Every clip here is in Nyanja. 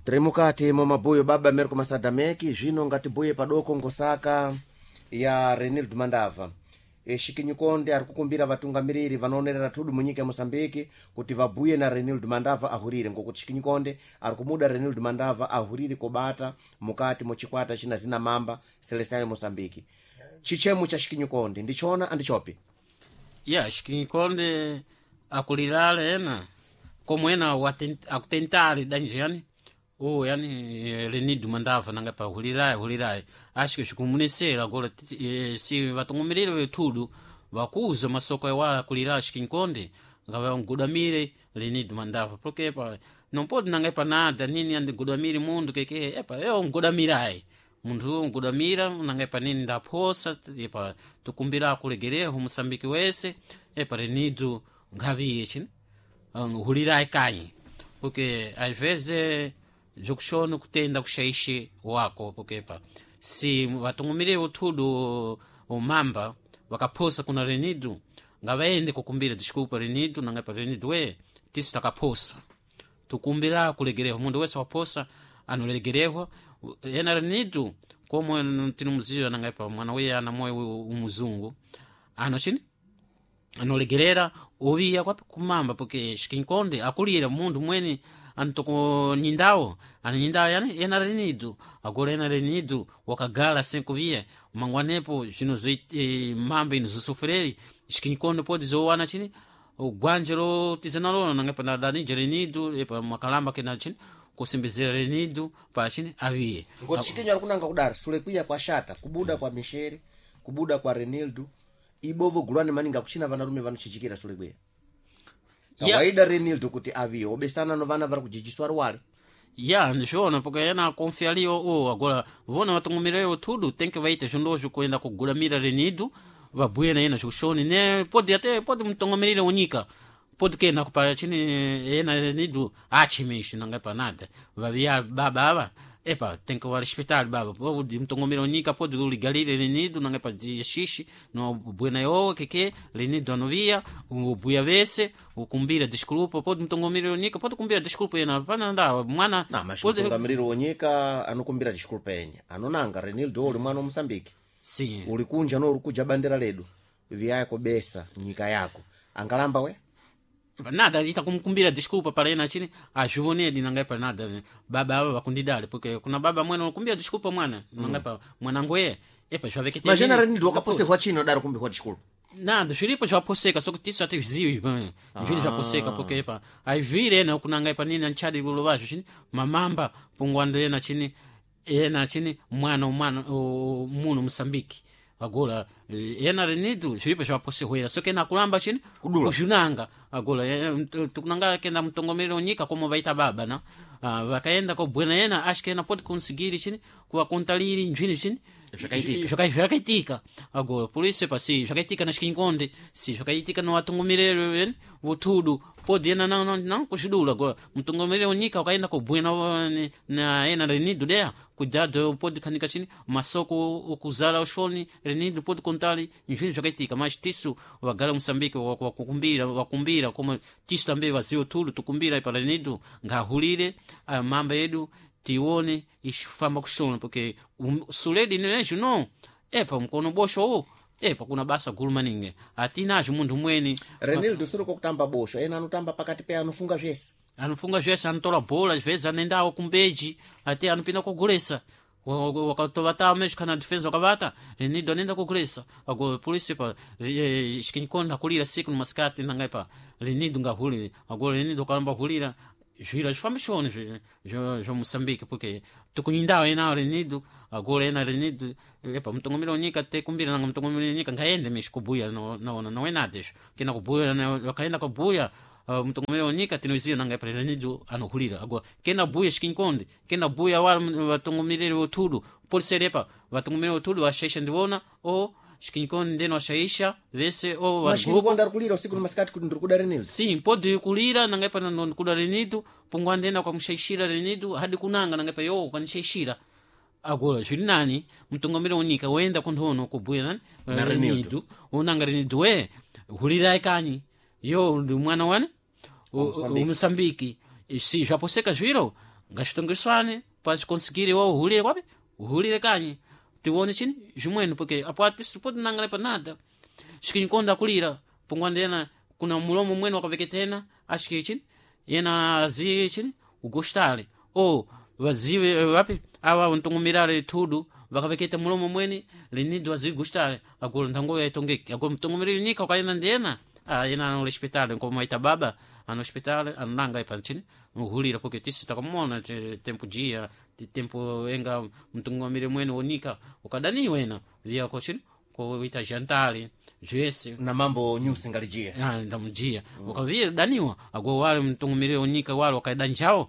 Tremukati momabuyo baba Merko Masadameki zvino ngatibuye padoko ngosaka ya Renildo Mandava. Shikinyikonde ari kukumbira vatungamiriri vanoonera tudu munyika ya Mosambiki kuti vabuye na Renildo Mandava ahurire ngokuti Shikinyikonde ari kumuda Renildo Mandava ahurire kobata mukati mochikwata china zina mamba Celestial ya Mosambiki. Chichemu cha Shikinyikonde ndichona andichopi. Shikinyikonde akulirale ena komwena akutentali danjani. Yani Renildo Mandava nanga pa hulirai acho que comunecer agora se vatungumirire tudo vakuza masoko ya kulira Shikinyikonde ngava ngudamire Renildo Mandava porque não pode nanga pa nada nini ande gudamire mundo que eu ngudamirai mundo ngudamira nanga pa nini da posa tukumbira kulegereho Moçambique wese Renildo ngavi chin hulirai kanyi porque às vezes jokushono kutenda kushaishi wako porque si watungumire tudo umamba wakaposa kuna Renildo ngavaende kukumbira desculpa Renildo nanga pa Renildo tisu takaposa tukumbira kulegereho mundo wese waposa anolegereho ena Renildo como tinumuzio nanga pa mwana we ana moyo umuzungu ano chini anolegerera ovia kwa kumamba porque Shikinyikonde akulira mundu mweni antoko nindao yana Renildo agora yana Renildo wakagala senko via mangwanepo chino mamba ino sofreri Shikinyikonde pode zoana chini o gwanjero tizenalo nanga pa dani Renildo makalamba kena chini kusimbizira Renildo pa chini avie ngoti Shikinyo arikunanga kudara sule kuya kwa shata kubuda kwa Misheri kubuda kwa Renildo ibovo gulwane maninga kuchina vanarume vanochichikira sule kuya kawaida Renildo kuti avio obesana no vana vari kujijiswa rwale ndishona porque yana confialio agora vona vatungumireo tudo tem que vai ter jundojo kuenda kugulamira Renildo vabuye na yena shushoni ne pode mtungumirira unika pode que na kupara chini yena Renildo achimishi nanga pa nada vavia baba tem que respeitar baba pode mtungomira unika pode ligalire Renildo nanga pa xixi no buena yo que Renildo anovia buya vese ukumbira desculpa pode mtungomira unika pode kumbira desculpa yena pana nda mwana mas mtungomira unika anokumbira desculpa yenye anonanga Renildo oli mwana Mosambiki sim ulikunja no urikuja bandera ledu via yako besa nyika yako angalamba we nada itakumkumbira desculpa para ena chini ajuvone dinanga pa nada baba vakundidale porque kuna baba mwana kumbira desculpa mwana nanga pa mwana ngoe chave que tem mas na Renildo wakapose kwa chino dar kumbira desculpa nada Filipe já poseka só que isso até viziu vile já poseka porque aí vire na kunanga pa nini anchadi gulovajo chini mamamba pungwando ena chini mwana muno Mosambiki agora ena Renildo Filipe já posehwera só que na kulamba chini kujunanga agora tukunanga kenda mtongomera unika como vai baba na vakaenda kwa bwana ena acho que ena pode conseguir chini kwa contaliri njini chini Shakaitika agora por isso pasi shakaitika na Shikinyikonde si shakaitika no atungumirero vutudu pode ena não kushidula agora mtongomera unika wakaenda kwa bwana na ena Renildo dea cuidado pode kanika chini masoko ukuzala ushoni Renildo pode contali njini shakaitika mas tisu wagala Mosambiki wakumbira como tisu também vazio tudo tukumbira para Renildo ngahulire mamba yedu tione ishifamba kushona porque suledi nilejo no mkono bosho kuna basa gulumaninge atinajo mundu mweni Renildo suru kutamba bosho ena anotamba pakati pe anofunga vyesi anotola bola às vezes anendawo kumbeji até anopinda kugulesa wakatovata mesmo kana defesa wakavata Renildo anenda kugulesa agora por isso Shikinyikonde akulira siku no maskati nangaipa Renildo ngahulire agora Renildo kalamba hulira jira fama shone jo Moçambique porque tukunyindawo ena Renildo agora ena Renildo mtongomira unika te kumbira nanga mtongomira unika ngaende mesmo kubuya não é nada kena kubuya wakaenda kubuya mtongomera unika tinozia nanga para Renildo anohulira agora kena buya Shikinyikonde kena buya wala vatungumirire tudo por serepa vatungumirire tudo washaisha ndivona Shikinyikonde ndeno washaisha vese mas Shikinyikonde arikulira usiku no maskati kuti ndikuda Renildo sim pode kulira nanga pa ndikuda Renildo pungwandena kwa mshaishira Renildo hadi kunanga nanga pa kwanishaishira agora julinani mtongomera unika wenda kundono kubuya na Renildo unanga Renildo hulira kanyi yo ndi mwana wane Moçambique si já poseka jiro ngachitongeswane pa conseguir wao uhulire kwapi uhulire kanye tione chini jumwene porque apo atisipote nangale pa nada shikinkonda kulira pongwandena kuna mulomo mwene wakaveke tena ashike chini yena zi chini ugostale vazive wapi awa ntongomirale tudu vakaveketa mulomo mwene Renido azi gostale agora ntango yaitongeki agora mtongomirale nika ukaenda ndena yena no hospital como aita baba no hospital ananga ipa chini uhulira porque tisi takamona tempo dia tempo enga mtongomirale mwene onika ukadani wena via ko chini ko ita jantali jwese na mambo news ngalijia ndamjia ukavia daniwa agora wale mtongomirale onika wale wakaida njao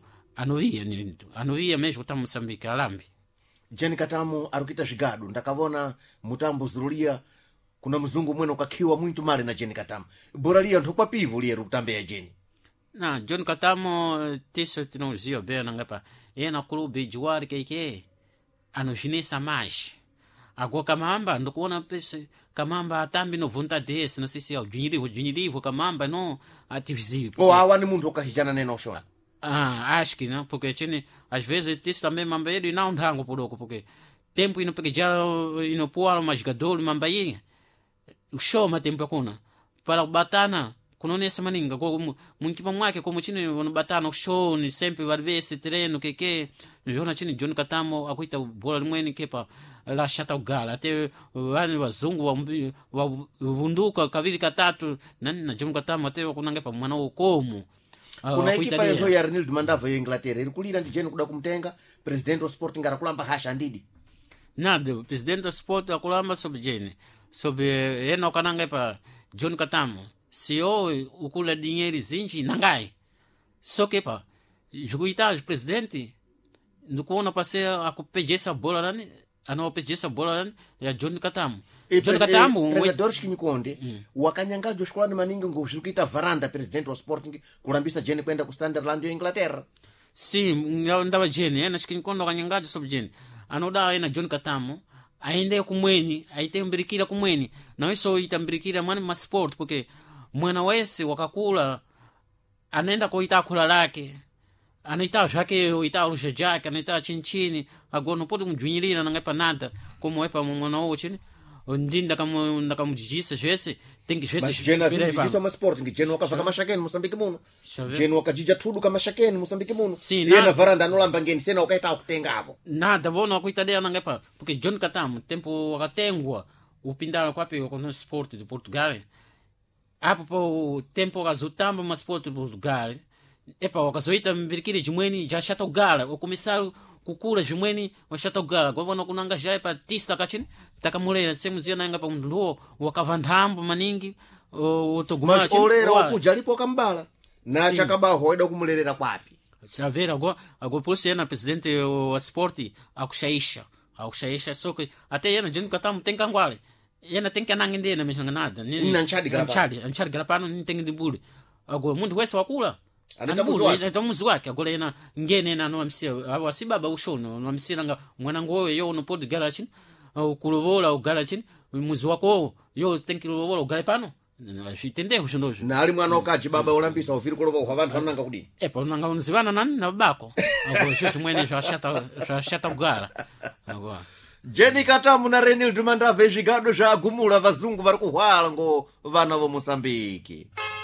anovia mesho kuta Mosambiki alambi Jeni Katamu arukita shigadu ndakavona mutambo zurulia kuna mzungu mwene ukakiwa mwintu male na Jeni Katamu bora liya ntokwa pivu liya rukutambeya Jeni na John Katamu tiso tinozio bea nangapa yena kulubi juwari keke anojinisa mashi agwa kamamba ndokuona pese kamamba atambi no vunta desi no sisi ya ujinirivo kamamba no ativizivi awa ni muntu ukahijana neno shona acho que não, porque chini às vezes isso também mambaído e não dango por pouco porque tempo ino porque já ino poalo mais jogador mambaí o show mas tempo kuna para o batana kuno nessa maninga como muito bom mwake como chini no batana o show ni sempre vai ver esse treino que niona chini John Katamu akuita bola limweni kepa la chata o gala até wale wazungu wa vunduka kavili katatu na John Katamu até kunanga pa mwana ukomo kuna ekipa yezo ya Renildo Mandava ya Inglaterra ilikulira ndi Jeni kuda kumtenga president wa Sporting ngarakulamba hasha ndidi nada president wa Sport akulamba sobre Jeni sobre yena kananga pa John Katamu CEO ukula dinheiro zinji nangai sokepa jukuita presidente ndikuona pasea akupejesa bola nani anaopejesa bola nani ya John Katamu John Katamu treinador Shikinyikonde wakanyangajwa shukrani maningi ngozhukita varanda president wa Sporting kulambisa Jeni kwenda ku Sunderland ya Inglaterra ndava Jeni yena Shikinyikonde wakanyangajwa sobre Jeni anoda yena John Katamu aende kumweni aite mbirikira kumweni na weso itambirikira mwana ma sport porque mwana wese wakakula anaenda kuita kula lake anaita jake uita rusha jake anaita chinchini agono pode mjwinyirira nangapa nada como epa mwana wo chini ndinda ndakamujijisa jwese tengi jwese Jeni jijisa ma Sporting Jeni wakavaka mashakeni Mosambiki muno Jeni wakajija tudu kama shakeni Mosambiki muno yena varanda anolamba ngeni sena ukaita kutenga hapo nada vona kuitadea nangapa porque John Katamu tempo wakatengwa upindala kwapi kwa Sport de Portugal hapo po tempo kazutamba ma Sport de Portugal epa wakazoita mbirikire jimweni ja shatogala ukomesaru kukula jimweni wa shatogala kwa vona kunanga jai pa tista kachini takamulera semuzia nanga pa munduo wakavandhambo maningi otogumachi mas olera okujalipo kambala na chakabaho eda kumulerera kwapi chavera agora posse na presidente wa Sport akushaisha soke até yena John Katamu tem kangwale yena tem que ananga ndena mesanga nada anchadi grapano ni tem ndibule agora mundu wese wakula anamuzi wake agora yena ngene na no amsia abo asibaba ushono no amsia nga mwana ngowe yo no pod galachin kulovola ugalachin muzi wako yo tem que kulovola ugalapano entendeu ushonojo na ali mwana okaji baba olambisa ofiri kulovola kwa vantu nanga kudi epa nanga unzivana nani na babako agora shoto mwene shata ugala agora Jeni Katamu na Renildo Mandava ezhigado zha agumula vazungu vari kuhwala ngo vana vo Mosambiki